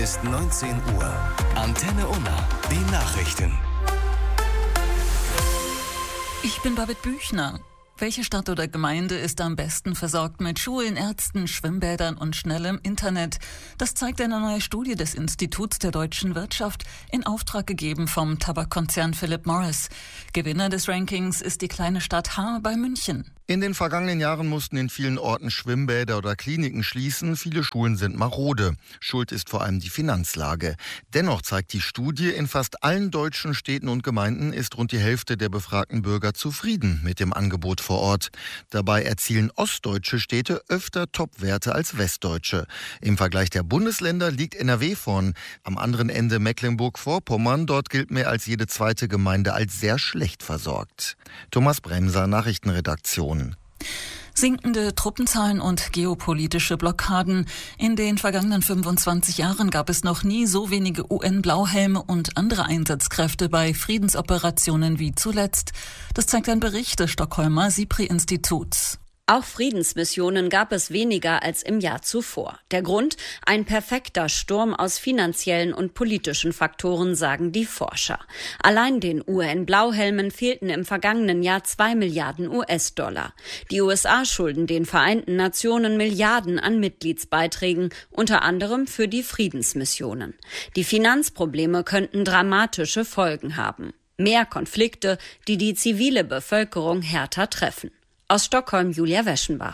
Ist 19 Uhr. Antenne Unna, die Nachrichten. Ich bin Babette Büchner. Welche Stadt oder Gemeinde ist am besten versorgt mit Schulen, Ärzten, Schwimmbädern und schnellem Internet? Das zeigt eine neue Studie des Instituts der deutschen Wirtschaft, in Auftrag gegeben vom Tabakkonzern Philip Morris. Gewinner des Rankings ist die kleine Stadt Haar bei München. In den vergangenen Jahren mussten in vielen Orten Schwimmbäder oder Kliniken schließen. Viele Schulen sind marode. Schuld ist vor allem die Finanzlage. Dennoch zeigt die Studie, in fast allen deutschen Städten und Gemeinden ist rund die Hälfte der befragten Bürger zufrieden mit dem Angebot vor Ort. Dabei erzielen ostdeutsche Städte öfter Topwerte als westdeutsche. Im Vergleich der Bundesländer liegt NRW vorn. Am anderen Ende Mecklenburg-Vorpommern. Dort gilt mehr als jede zweite Gemeinde als sehr schlecht versorgt. Thomas Bremser, Nachrichtenredaktion. Sinkende Truppenzahlen und geopolitische Blockaden. In den vergangenen 25 Jahren gab es noch nie so wenige UN-Blauhelme und andere Einsatzkräfte bei Friedensoperationen wie zuletzt. Das zeigt ein Bericht des Stockholmer SIPRI-Instituts. Auch Friedensmissionen gab es weniger als im Jahr zuvor. Der Grund? Ein perfekter Sturm aus finanziellen und politischen Faktoren, sagen die Forscher. Allein den UN-Blauhelmen fehlten im vergangenen Jahr 2 Milliarden US-Dollar. Die USA schulden den Vereinten Nationen Milliarden an Mitgliedsbeiträgen, unter anderem für die Friedensmissionen. Die Finanzprobleme könnten dramatische Folgen haben. Mehr Konflikte, die die zivile Bevölkerung härter treffen. Aus Stockholm, Julia Weschenbach.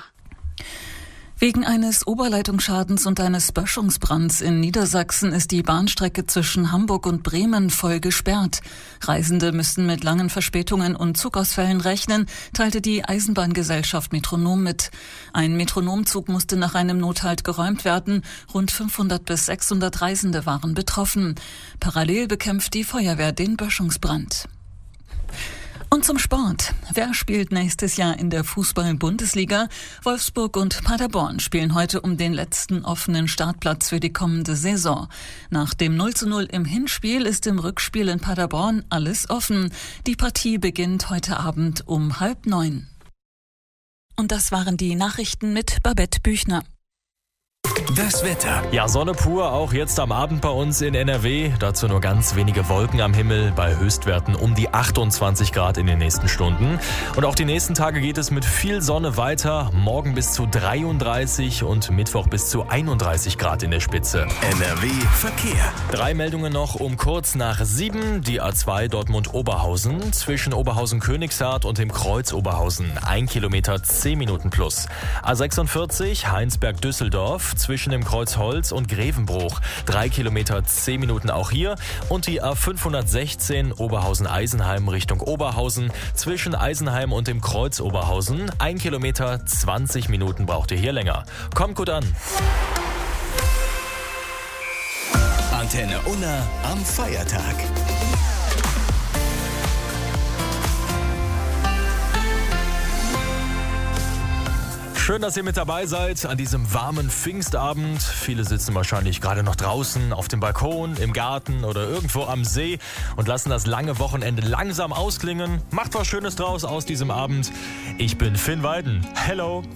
Wegen eines Oberleitungsschadens und eines Böschungsbrands in Niedersachsen ist die Bahnstrecke zwischen Hamburg und Bremen voll gesperrt. Reisende müssen mit langen Verspätungen und Zugausfällen rechnen, teilte die Eisenbahngesellschaft Metronom mit. Ein Metronomzug musste nach einem Nothalt geräumt werden. Rund 500 bis 600 Reisende waren betroffen. Parallel bekämpft die Feuerwehr den Böschungsbrand. Und zum Sport. Wer spielt nächstes Jahr in der Fußball-Bundesliga? Wolfsburg und Paderborn spielen heute um den letzten offenen Startplatz für die kommende Saison. Nach dem 0:0 im Hinspiel ist im Rückspiel in Paderborn alles offen. Die Partie beginnt heute Abend um 8:30. Und das waren die Nachrichten mit Babette Büchner. Das Wetter. Ja, Sonne pur, auch jetzt am Abend bei uns in NRW. Dazu nur ganz wenige Wolken am Himmel, bei Höchstwerten um die 28 Grad in den nächsten Stunden. Und auch die nächsten Tage geht es mit viel Sonne weiter. Morgen bis zu 33 und Mittwoch bis zu 31 Grad in der Spitze. NRW Verkehr. 3 Meldungen noch um kurz nach 7. Die A2 Dortmund-Oberhausen zwischen Oberhausen-Königshardt und dem Kreuz Oberhausen. 1 Kilometer 10 Minuten plus. A46 Heinsberg-Düsseldorf zwischen dem Kreuz Holz und Grevenbruch. 3 Kilometer 10 Minuten auch hier. Und die A516 Oberhausen-Eisenheim Richtung Oberhausen zwischen Eisenheim und dem Kreuz Oberhausen. 1 Kilometer 20 Minuten braucht ihr hier länger. Kommt gut an. Antenne Unna am Feiertag. Schön, dass ihr mit dabei seid an diesem warmen Pfingstabend. Viele sitzen wahrscheinlich gerade noch draußen auf dem Balkon, im Garten oder irgendwo am See und lassen das lange Wochenende langsam ausklingen. Macht was Schönes draus aus diesem Abend. Ich bin Finn Weiden. Hello.